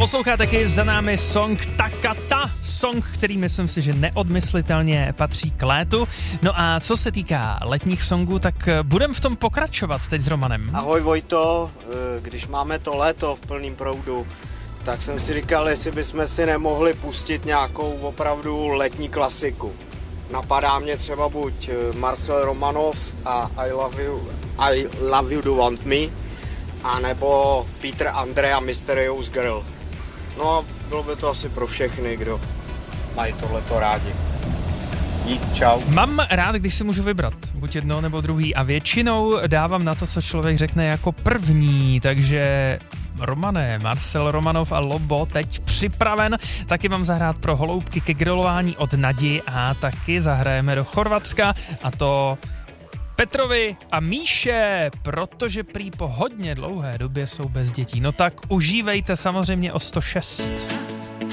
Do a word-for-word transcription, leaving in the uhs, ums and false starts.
Posloucháte taky za námi song Takata, song, který myslím si, že neodmyslitelně patří k létu. No a co se týká letních songů, tak budem v tom pokračovat teď s Romanem. Ahoj Vojto, když máme to léto v plným proudu, tak jsem si říkal, jestli bychom si nemohli pustit nějakou opravdu letní klasiku. Napadá mě třeba buď Marcel Romanov a I Love You, I Love You Do Want Me, anebo Peter Andre a Mysterious Girl. No, bylo by to asi pro všechny, kdo mají tohleto rádi. Dík, čau. Mám rád, když si můžu vybrat, buď jedno nebo druhý, a většinou dávám na to, co člověk řekne jako první, takže Romane, Marcel Romanov a Lobo teď připraven, taky mám zahrát pro holoubky ke grilování od Nadi a taky zahrajeme do Chorvatska, a to Petrovi a Míše, protože prý po hodně dlouhé době jsou bez dětí. No tak užívejte samozřejmě o sto šest.